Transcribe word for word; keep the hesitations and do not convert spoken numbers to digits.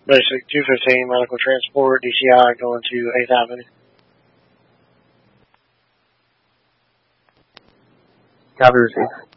Basic two fifteen, medical transport, D C I going to eighth Avenue. Copy received.